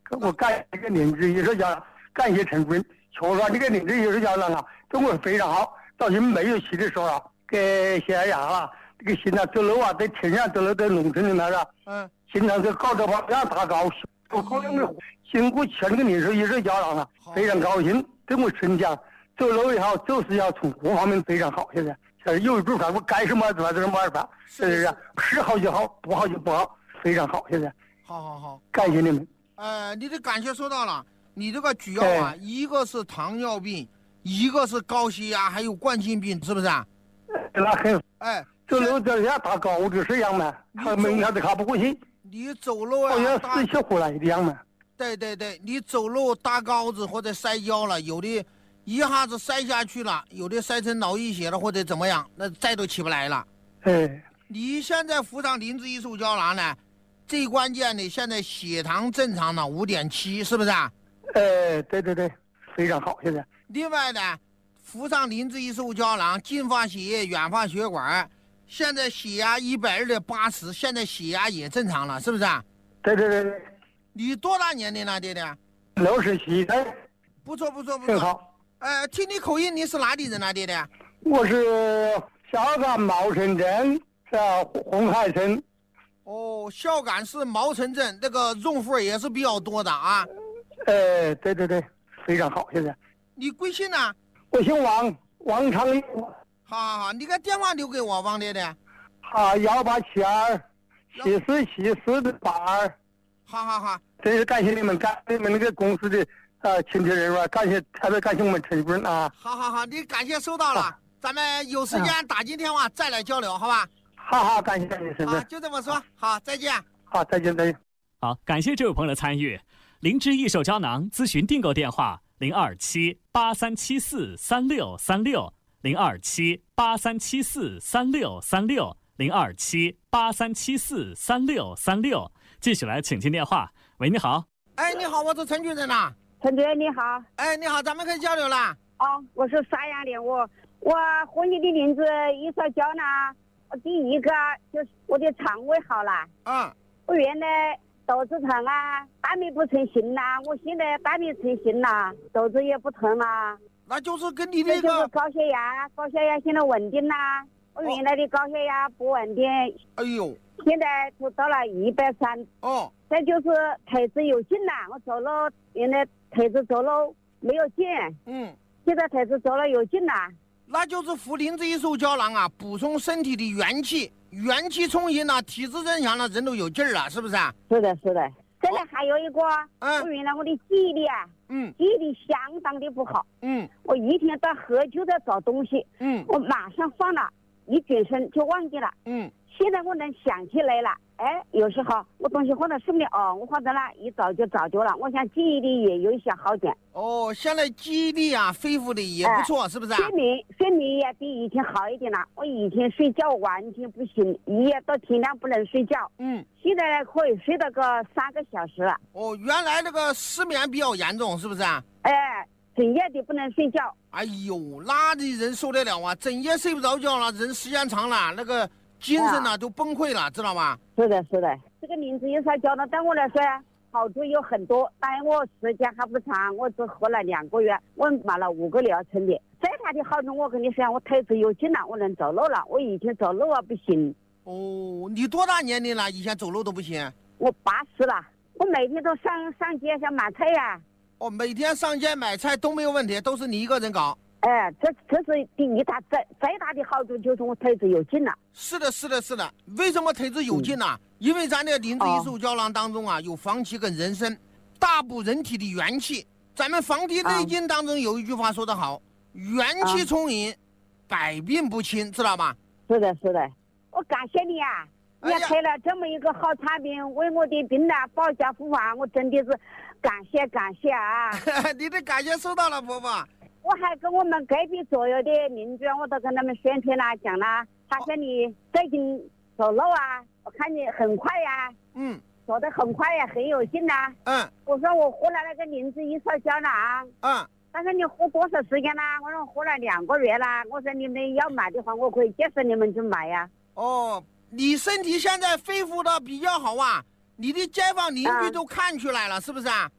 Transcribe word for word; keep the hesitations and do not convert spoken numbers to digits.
我感谢这个林志艺术家长，感谢陈主任。确实，这个林志艺术家长啊，对我非常好。到现没有戏的时候啊，给血压啊，这个心脏走路啊，在天上走路，在农村里面啊，嗯，经常是搞得把这样打高，我可能是辛苦全个林志艺术家长啊，非常高兴。对我身体啊，走路也好，做事也好，从各方面非常好。现在现在有一句话，我该什么做什么办法，是不是？是好就好，不好就不好，非常好。现在， 好好好， 感谢你们。 呃，你的感谢说到了，你这个主要啊，一个是糖尿病，一个是高血压，还有冠心病，是不是啊？ 那很哎， 走路这下打高就是一样嘛，他们他都看不过去。 你走路啊， 好像死去活来一样嘛。 对对对，你走路搭高子或者摔跤了，有的一下子摔下去了，有的摔成脑溢血了或者怎么样，那再都起不来了。 哎， 你现在服上磷脂益寿胶囊呢？最关键的，现在血糖正常了五点七，是不是啊？ 哎，对对对，非常好。现在， 另外呢，服上磷脂益寿胶囊，净化血液，软化血管，现在血压一百二的八十，现在血压也正常了，是不是啊？ 对对对对。 你多大年龄了，爹爹？ 六十七岁。 不错不错不错。 很好。 呃，听你口音，你是哪里人啊，爹爹？ 我是孝感茂城镇，是红海村。 哦，孝感市茂城镇，那个用户也是比较多的啊。 呃，对对对，非常好。现在你贵姓呢？ 我姓王，王长义。 好好好，你个电话留给我，王爹爹。 好，幺八七二七四七四八二。 好好好， 真是感谢你们，感谢你们那个公司的呃亲戚人物，感谢特别感谢我们陈主任啊。 好好好，你感谢收到了，咱们有时间打进电话再来交流，好吧？ 好好，感谢你，陈主任。 就这么说，好，再见。 好，再见，再见。 好，感谢这位朋友的参与。灵芝益寿胶囊咨询订购电话：零二七八三七四三六三六，零二七八三七四三六三六，零二七八三七四三六三六。继续来，请进电话。喂，你好。 哎，你好，我是陈主任呐。 陈主任你好。 哎，你好，咱们可以交流了。 哦，我是沙阳的，我我喝你的灵芝益寿胶囊，我第一个就是我的肠胃好了。 嗯。 我原来肚子疼啊，大便不成形啦，我现在大便成形了，肚子也不疼了。 那就是跟你那个。就是高血压，高血压现在稳定啦。我原来的高血压不稳定。 哎呦。 现在都到了一百三。 哦。 再就是腿子有劲了，我走路原来腿子走路没有劲。 嗯。 现在腿子走了有劲了。 那就是服灵芝益寿胶囊啊，补充身体的元气，元气充盈了，体质增强了，人都有劲儿了，是不是啊？ 是的，是的。现在还有一个， 嗯， 我原来我的记忆力啊， 嗯， 记忆力相当的不好。 嗯。 我一天到黑就在找东西。 嗯。 我马上放了，一转身就忘记了。 嗯。 现在我能想起来了，哎，有时候我东西放在上面，哦，我放在那一找就找着了。我想记忆力也有一些好点。 哦，现在记忆力啊，恢复的也不错，哎、是不是、啊？ 睡眠睡眠也比以前好一点了。我以前睡觉完全不行，一夜到天亮不能睡觉。 嗯。 现在可以睡到个三个小时了。 哦，原来那个失眠比较严重，是不是啊？ 哎，整夜的不能睡觉。 哎呦，那的人受得了啊？整夜睡不着觉了，人时间长了，那个。精神呢、啊、都崩溃了，知道吗？ 是的，是的。这个灵芝益寿胶囊对我来说好处有很多，但我时间还不长，我只喝了两个月，我买了五个疗程的。在它的好处，我跟你说，我腿子有劲了，我能走路了。我以前走路啊不行。 哦，你多大年龄了？以前走路都不行？ 我八十了，我每天都上上街上买菜呀、啊。 哦，每天上街买菜都没有问题，都是你一个人搞。 哎，这这是第一大最最大的好处，就是我腿子有劲了。 是的，是的，是的。为什么腿子有劲呢、啊嗯？因为咱这灵芝益寿胶囊当中啊，有黄芪跟人参，大补人体的元气。咱们《黄帝内经》当中有一句话说得好，元气充盈，百病不侵，知道吗？ 是的，是的。我感谢你啊，你开了这么一个好产品，为我的病呢保驾护航，我真的是感谢感谢啊！ 你的感谢收到了，婆婆。 我还跟我们隔壁左右的邻居，我都跟他们宣传啦，讲啦。他说你最近走路啊，我看你很快呀、啊， 嗯， 走得很快呀、啊，很有劲呐、啊。 嗯， 我说我喝了那个灵芝益寿胶囊， 嗯， 他说你喝多少时间啦？我说喝了两个月啦。我说你们要买的话，我可以介绍你们去买呀、 啊。哦，你身体现在恢复的比较好啊，你的街坊邻居都看出来了，啊、是不是啊？